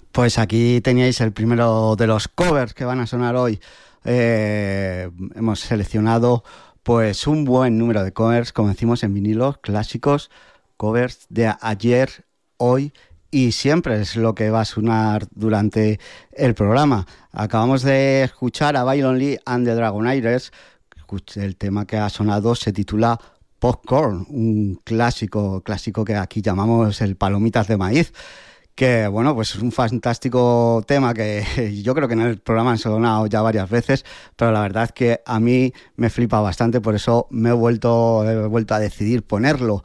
Pues aquí teníais el primero de los covers que van a sonar hoy. Hemos seleccionado pues un buen número de covers, como decimos en vinilos clásicos, covers de ayer, hoy y siempre es lo que va a sonar durante el programa. Acabamos de escuchar a Byron Lee and the Dragonaires. El tema que ha sonado se titula Popcorn, un clásico que aquí llamamos el Palomitas de Maíz. Que bueno, pues es un fantástico tema que yo creo que en el programa han sonado ya varias veces, pero la verdad es que a mí me flipa bastante, por eso he vuelto a decidir ponerlo.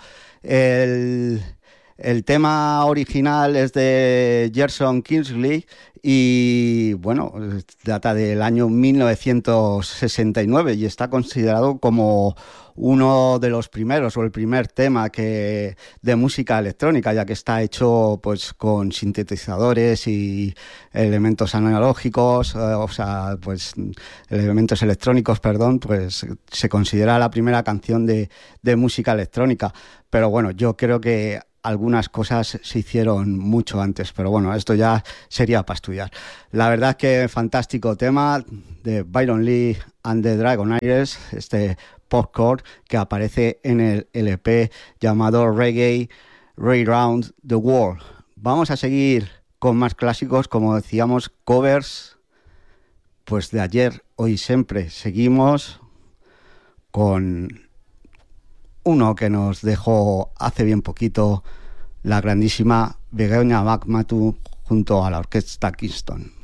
El tema original es de Gerson Kingsley y bueno, data del año 1969 y está considerado como uno de los primeros o el primer tema de música electrónica, ya que está hecho pues con sintetizadores y elementos analógicos, elementos electrónicos, perdón, pues se considera la primera canción de música electrónica. Pero bueno, yo creo que algunas cosas se hicieron mucho antes, pero bueno, esto ya sería para estudiar. La verdad es que fantástico tema de Byron Lee and the Dragonaires, Popcorn, que aparece en el LP llamado Reggae Round the World. Vamos a seguir con más clásicos, como decíamos, covers, pues de ayer, hoy y siempre. Seguimos con uno que nos dejó hace bien poquito la grandísima Begoña McMahon junto a la orquesta Kingston.